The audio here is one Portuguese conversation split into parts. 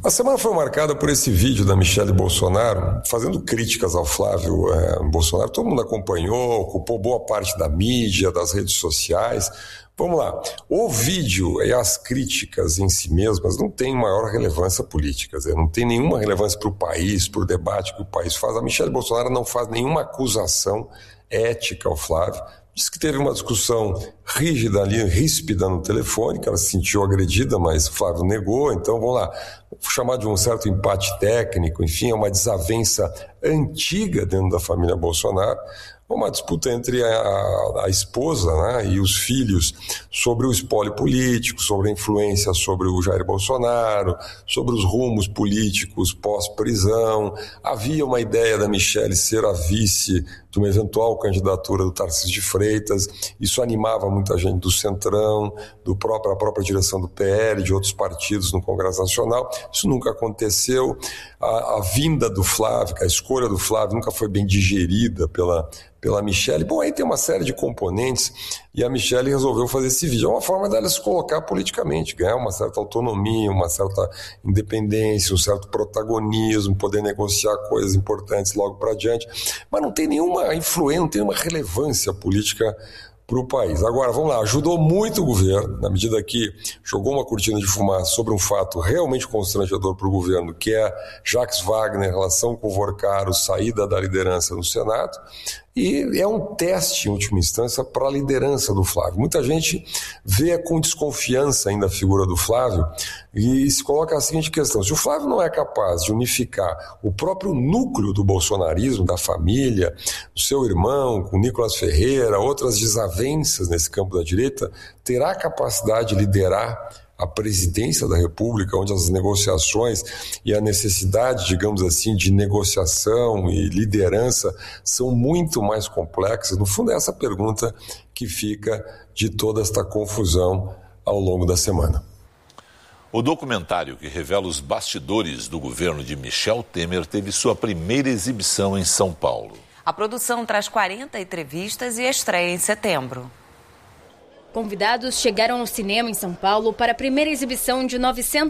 A semana foi marcada por esse vídeo da Michelle Bolsonaro fazendo críticas ao Flávio Bolsonaro. Todo mundo acompanhou, ocupou boa parte da mídia, das redes sociais. Vamos lá. O vídeo e as críticas em si mesmas não têm maior relevância política, não tem nenhuma relevância para o país, para o debate que o país faz. A Michelle Bolsonaro não faz nenhuma acusação ética ao Flávio. Diz que teve uma discussão rígida ali, ríspida no telefone, que ela se sentiu agredida, mas o Flávio negou. Então, vamos lá, vou chamar de um certo empate técnico, enfim, é uma desavença antiga dentro da família Bolsonaro, uma disputa entre a esposa, né, e os filhos sobre o espólio político, sobre a influência sobre o Jair Bolsonaro, sobre os rumos políticos pós-prisão. Havia uma ideia da Michelle ser a vice de uma eventual candidatura do Tarcísio de Freitas. Isso animava muita gente do Centrão, a própria direção do PL, de outros partidos no Congresso Nacional. Isso nunca aconteceu. A vinda do Flávio, a escolha do Flávio nunca foi bem digerida pela Michelle. Bom, aí tem uma série de componentes e a Michelle resolveu fazer esse vídeo. É uma forma dela se colocar politicamente, ganhar uma certa autonomia, uma certa independência, um certo protagonismo, poder negociar coisas importantes logo para adiante. Mas não tem nenhuma influência, não tem uma relevância política para o país. Agora, vamos lá, ajudou muito o governo, na medida que jogou uma cortina de fumaça sobre um fato realmente constrangedor para o governo, que é Jacques Wagner, relação com o Vorcaro, saída da liderança no Senado, e é um teste, em última instância, para a liderança do Flávio. Muita gente vê com desconfiança ainda a figura do Flávio e se coloca a seguinte questão: se o Flávio não é capaz de unificar o próprio núcleo do bolsonarismo, da família, do seu irmão, com Nicolas Ferreira, outras desavenças nesse campo da direita, terá a capacidade de liderar a presidência da República, onde as negociações e a necessidade, digamos assim, de negociação e liderança são muito mais complexas? No fundo, é essa pergunta que fica de toda esta confusão ao longo da semana. O documentário que revela os bastidores do governo de Michel Temer teve sua primeira exibição em São Paulo. A produção traz 40 entrevistas e estreia em setembro. Convidados chegaram ao cinema em São Paulo para a primeira exibição de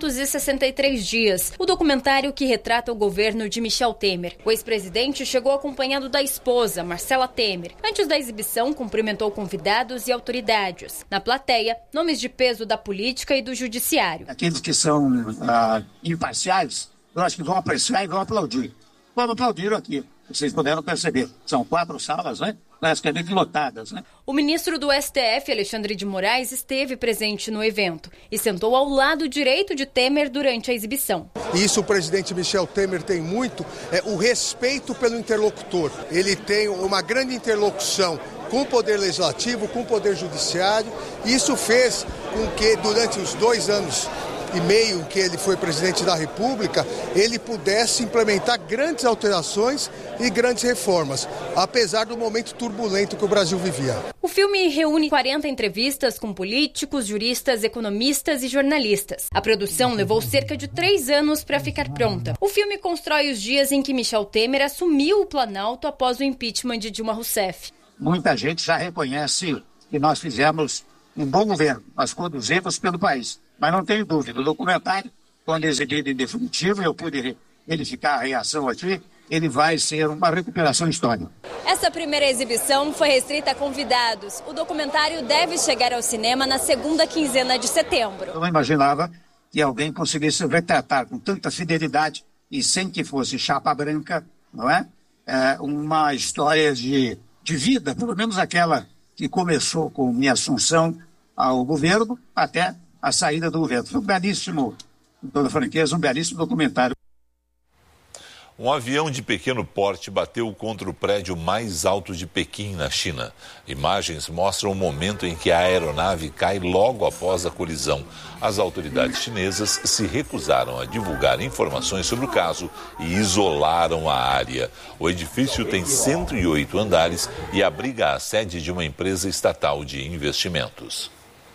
963 dias, o documentário que retrata o governo de Michel Temer. O ex-presidente chegou acompanhado da esposa, Marcela Temer. Antes da exibição, cumprimentou convidados e autoridades. Na plateia, nomes de peso da política e do judiciário. Aqueles que são imparciais, eu acho que vão apreciar e vão aplaudir. Como aplaudiram aqui, vocês puderam perceber. São 4 salas, né? Praticamente lotadas, né? O ministro do STF, Alexandre de Moraes, esteve presente no evento e sentou ao lado direito de Temer durante a exibição. Isso o presidente Michel Temer tem muito, o respeito pelo interlocutor. Ele tem uma grande interlocução com o Poder Legislativo, com o Poder Judiciário. Isso fez com que durante os 2 anos e meio que ele foi presidente da República, ele pudesse implementar grandes alterações e grandes reformas, apesar do momento turbulento que o Brasil vivia. O filme reúne 40 entrevistas com políticos, juristas, economistas e jornalistas. A produção levou cerca de 3 anos para ficar pronta. O filme constrói os dias em que Michel Temer assumiu o Planalto após o impeachment de Dilma Rousseff. Muita gente já reconhece que nós fizemos um bom governo, nós conduzimos pelo país. Mas não tenho dúvida, o documentário, quando exibido em definitivo, eu pude verificar a reação aqui, ele vai ser uma recuperação histórica. Essa primeira exibição foi restrita a convidados. O documentário deve chegar ao cinema na segunda quinzena de setembro. Eu não imaginava que alguém conseguisse retratar com tanta fidelidade e sem que fosse chapa branca, não é? Uma história de vida, pelo menos aquela que começou com minha assunção ao governo até a saída do governo. Foi um belíssimo, com toda franqueza, um belíssimo documentário. Um avião de pequeno porte bateu contra o prédio mais alto de Pequim, na China. Imagens mostram o momento em que a aeronave cai logo após a colisão. As autoridades chinesas se recusaram a divulgar informações sobre o caso e isolaram a área. O edifício tem 108 andares e abriga a sede de uma empresa estatal de investimentos.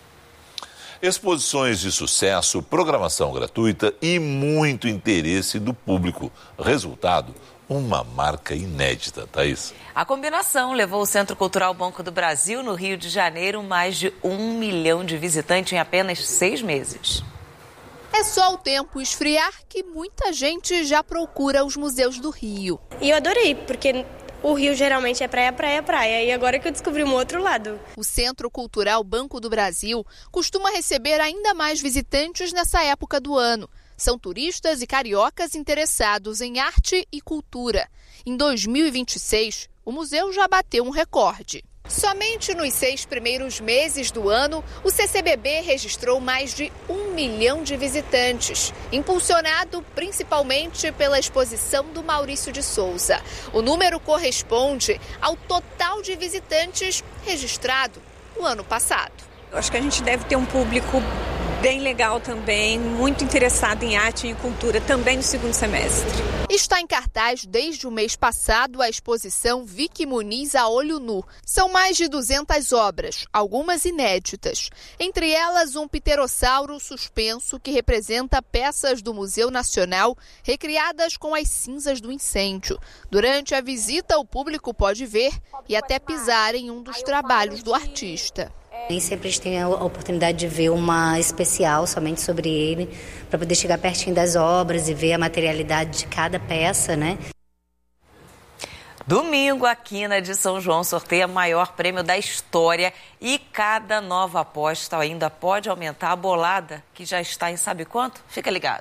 Exposições de sucesso, programação gratuita e muito interesse do público. Resultado, uma marca inédita, Thaís. A combinação levou o Centro Cultural Banco do Brasil, no Rio de Janeiro, mais de 1 milhão de visitantes em apenas 6 meses. É só o tempo esfriar que muita gente já procura os museus do Rio. E eu adorei, porque o Rio geralmente é praia, praia, praia. E agora que eu descobri um outro lado. O Centro Cultural Banco do Brasil costuma receber ainda mais visitantes nessa época do ano. São turistas e cariocas interessados em arte e cultura. Em 2026, o museu já bateu um recorde. Somente nos 6 primeiros meses do ano, o CCBB registrou mais de 1 milhão de visitantes, impulsionado principalmente pela exposição do Maurício de Souza. O número corresponde ao total de visitantes registrado no ano passado. Eu acho que a gente deve ter um público bem legal também, muito interessado em arte e em cultura também no segundo semestre. Está em cartaz desde o mês passado a exposição Vicky Muniz a Olho Nu. São mais de 200 obras, algumas inéditas. Entre elas, um pterossauro suspenso que representa peças do Museu Nacional recriadas com as cinzas do incêndio. Durante a visita, o público pode ver e até pisar em um dos trabalhos do artista. Nem sempre a gente tem a oportunidade de ver uma especial somente sobre ele, para poder chegar pertinho das obras e ver a materialidade de cada peça, né? Domingo, a Quina de São João sorteia o maior prêmio da história e cada nova aposta ainda pode aumentar a bolada, que já está em sabe quanto? Fica ligado.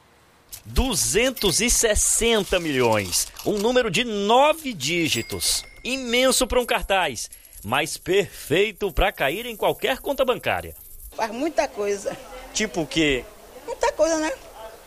260 milhões, um número de 9 dígitos, imenso para um cartaz, mas perfeito para cair em qualquer conta bancária. Faz muita coisa. Tipo o quê? Muita coisa, né?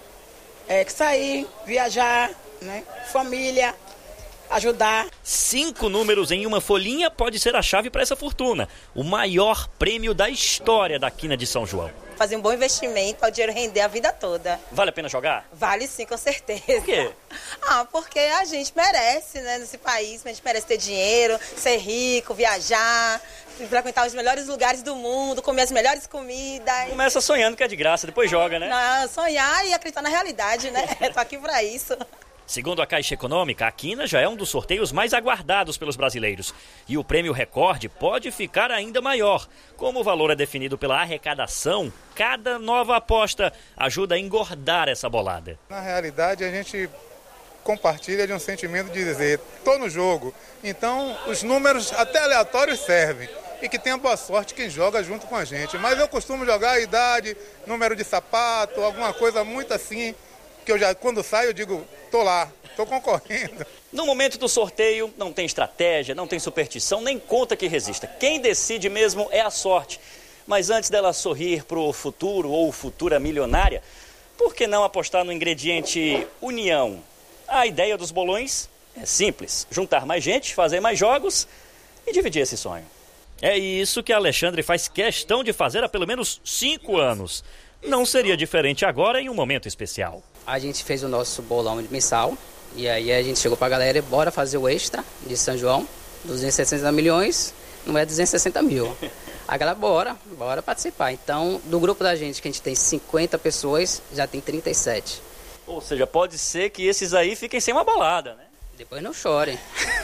Que sair, viajar, né? Família, ajudar. 5 números em uma folhinha pode ser a chave para essa fortuna. O maior prêmio da história da Quina de São João. Fazer um bom investimento para o dinheiro render a vida toda. Vale a pena jogar? Vale sim, com certeza. Por quê? Porque a gente merece, né, nesse país, a gente merece ter dinheiro, ser rico, viajar, frequentar os melhores lugares do mundo, comer as melhores comidas. Começa sonhando que é de graça, depois joga, né? Não, sonhar e acreditar na realidade, né? Tô aqui para isso. Segundo a Caixa Econômica, a Quina já é um dos sorteios mais aguardados pelos brasileiros. E o prêmio recorde pode ficar ainda maior. Como o valor é definido pela arrecadação, cada nova aposta ajuda a engordar essa bolada. Na realidade, a gente compartilha de um sentimento de dizer, estou no jogo. Então, os números até aleatórios servem. E que tenha boa sorte quem joga junto com a gente. Mas eu costumo jogar a idade, número de sapato, alguma coisa muito assim, que eu já, quando saio, eu digo, tô lá, tô concorrendo. No momento do sorteio, não tem estratégia, não tem superstição, nem conta que resista. Quem decide mesmo é a sorte. Mas antes dela sorrir pro futuro ou futura milionária, por que não apostar no ingrediente união? A ideia dos bolões é simples, juntar mais gente, fazer mais jogos e dividir esse sonho. É isso que a Alexandre faz questão de fazer há pelo menos 5 anos. Não seria diferente agora em um momento especial. A gente fez o nosso bolão mensal e aí a gente chegou pra galera e bora fazer o extra de São João, 260 milhões, não é 260 mil. A galera, bora participar. Então, do grupo da gente, que a gente tem 50 pessoas, já tem 37. Ou seja, pode ser que esses aí fiquem sem uma bolada, né? Depois não chorem.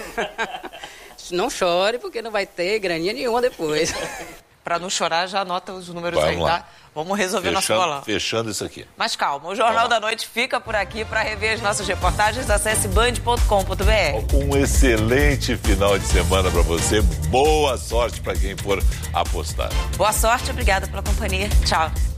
Não chore, porque não vai ter graninha nenhuma depois. Para não chorar, já anota os números Vamos aí, lá. tá? Vamos resolver nosso bolão. Fechando isso aqui. Mas calma, o Jornal da Noite fica por aqui. Para rever as nossas reportagens, acesse band.com.br. Um excelente final de semana para você. Boa sorte para quem for apostar. Boa sorte, obrigada pela companhia. Tchau.